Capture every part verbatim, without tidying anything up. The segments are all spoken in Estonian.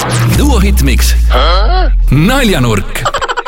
Duo Hitmix naljanurk.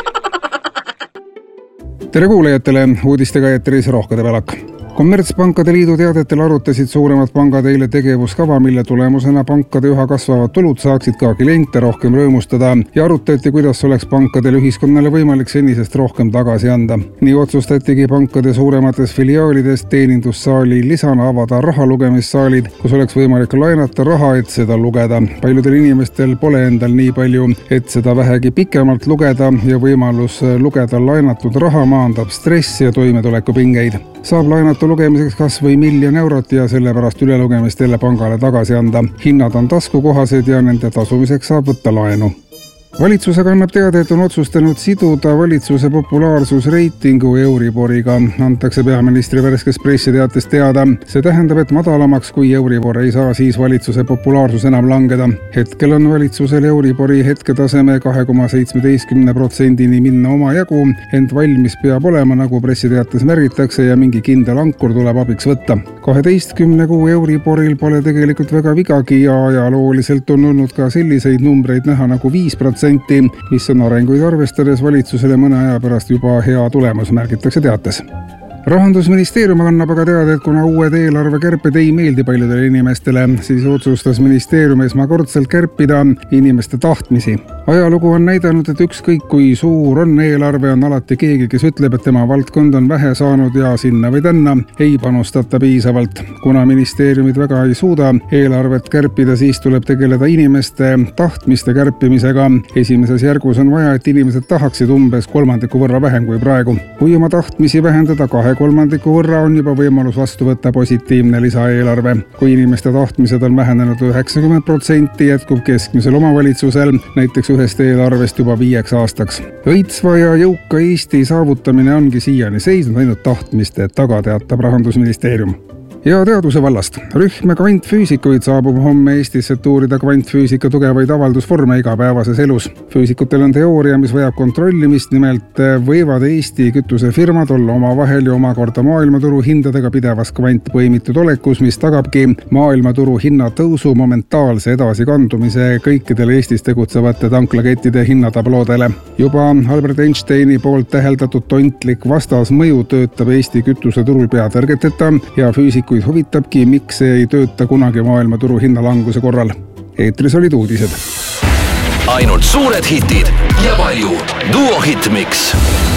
Tere kuulajatele, uudistega eetris Rohkede Välak. Kommertspankade liidu teadetel arutasid suuremad pangad eile tegevuskava, mille tulemusena pankade üha kasvavad tulud saaksid ka kliente rohkem rõõmustada ja arutati, kuidas oleks pankadel ühiskonnale võimalik senisest rohkem tagasi anda. Nii otsustatigi pankade suuremates filiaalides teenindussaali lisana avada rahalugemissaalid, kus oleks võimalik laenata raha, et seda lugeda. Paljudel inimestel pole endal nii palju, et seda vähegi pikemalt lugeda ja võimalus lugeda laenatud raha maandab stressi ja toimetulekupingeid. Saab laenata lugemiseks kas või miljon eurot ja sellepärast ülelugemist jälle pangale tagasi anda. Hinnad on taskukohased ja nende tasumiseks saab võtta laenu. Valitsusega annab teada, et on otsustanud siduda valitsuse populaarsusreitingu Euriboriga. Antakse peaministri värskes pressiteates teada. See tähendab, et madalamaks kui Euribor ei saa siis valitsuse populaarsus enam langeda. Hetkel on valitsusel Euribori hetketaseme kahe koma seitsmeteistkümne protsendini minna oma jagu, ent valmis peab olema, nagu pressiteates märgitakse, ja mingi kindel ankur tuleb abiks võtta. kaheteistkümne kuu Euriboril pole tegelikult väga vigagi ja ajalooliselt on olnud ka selliseid numbreid näha nagu viis protsenti, mis on arenguid arvestades valitsusele mõne aja pärast juba hea tulemus, märgitakse teates. Rahandusministeerium annab aga teada, et kuna uued eelarvekärped ei meeldi paljudele inimestele, siis otsustas ministeerium esmakordselt kärpida inimeste tahtmisi. Ajalugu on näidanud, et ükskõik kui suur on eelarve, on alati keegi, kes ütleb, et tema valdkond on vähe saanud ja sinna või tänna ei panustata piisavalt. Kuna ministeeriumid väga ei suuda eelarvet kärpida, siis tuleb tegeleda inimeste tahtmiste kärpimisega. Esimeses järgus on vaja, et inimesed tahaksid umbes kolmandiku võrra vähem kui praegu. Kui oma tahtmisi vähendada kahe kolmandiku võrra, on juba võimalus vastu võtta positiivne lisaeelarve. Kui inimeste tahtmised on vähenenud üheksakümmend protsenti, jätkub keskmisel omavalitsusel näiteks ühest eelarvest juba viieks aastaks. Õitsva ja jõuka Eesti saavutamine ongi siiani seisnud ainult tahtmiste taga, teatab Rahandusministeerium. Ja teaduse vallast. Rühm kvantfüüsikuid saabub homme Eestisse, et uurida kvantfüüsika tugevaid avaldusvorme igapäevases elus. Füüsikutel on teooria, mis vajab kontrollimist, nimelt võivad Eesti kütusefirmad olla omavahel ja omakorda maailmaturu hindadega pidevas kvantpõimitud olekus, mis tagabki maailmaturu hinnatõusu momentaalse edasikandumise kõikidele Eestis tegutsevate tanklakettide hinnatabloodele. Juba Albert Einsteini poolt täheldatud tontlik vastasmõju töötab Eesti kütuseturul peatõrgeteta ja füüsikuid huvitabki, miks see ei tööta kunagi maailmaturu hinnalanguse korral. Eetris olid uudised. Ainult suured hitid ja palju Duo Hitmix.